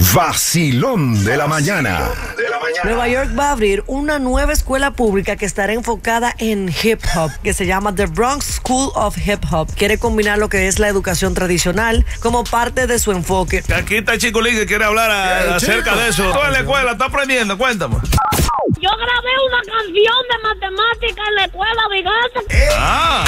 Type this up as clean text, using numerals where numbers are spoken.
Vacilón de la mañana. Nueva York va a abrir una nueva escuela pública que estará enfocada en hip hop, que se llama The Bronx School of Hip Hop. Quiere combinar lo que es la educación tradicional como parte de su enfoque. Aquí está el Chico Lee que quiere hablar acerca de eso. Tú en la escuela estás aprendiendo, cuéntame. Yo grabé una canción de matemática en la escuela, Vigante.